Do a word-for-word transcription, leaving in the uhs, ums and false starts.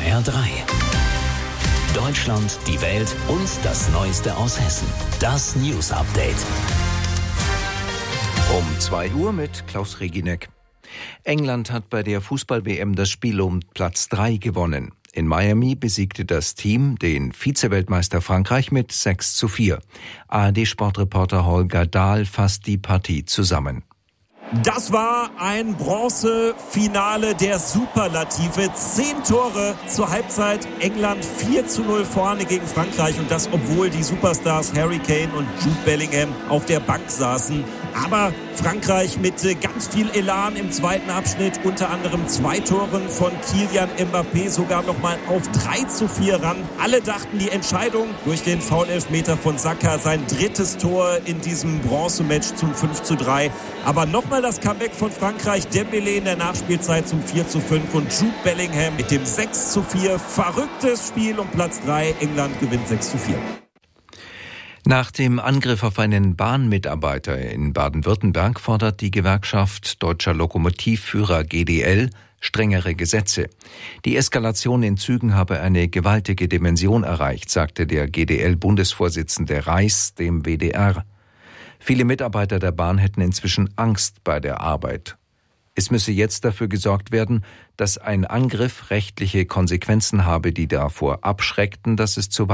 R drei. Deutschland, die Welt und das Neueste aus Hessen. Das News Update. Um zwei Uhr mit Klaus Reginek. England hat bei der Fußball-W M das Spiel um Platz drei gewonnen. In Miami besiegte das Team den Vize-Weltmeister Frankreich mit sechs zu vier. A R D-Sportreporter Holger Dahl fasst die Partie zusammen. Das war ein Bronzefinale der Superlative. Zehn Tore zur Halbzeit. England vier zu null vorne gegen Frankreich. Und das, obwohl die Superstars Harry Kane und Jude Bellingham auf der Bank saßen. Aber Frankreich mit ganz viel Elan im zweiten Abschnitt. Unter anderem zwei Toren von Kylian Mbappé sogar noch mal auf drei zu vier ran. Alle dachten, die Entscheidung durch den Foul-Elfmeter von Saka, sein drittes Tor in diesem Bronzematch zum fünf zu drei. Aber nochmal das Comeback von Frankreich. Dembélé in der Nachspielzeit zum vier zu fünf und Jude Bellingham mit dem sechs zu vier. Verrücktes Spiel um Platz drei. England gewinnt sechs zu vier. Nach dem Angriff auf einen Bahnmitarbeiter in Baden-Württemberg fordert die Gewerkschaft Deutscher Lokomotivführer G D L strengere Gesetze. Die Eskalation in Zügen habe eine gewaltige Dimension erreicht, sagte der G D L-Bundesvorsitzende Reiß dem W D R. Viele Mitarbeiter der Bahn hätten inzwischen Angst bei der Arbeit. Es müsse jetzt dafür gesorgt werden, dass ein Angriff rechtliche Konsequenzen habe, die davor abschreckten, dass es zu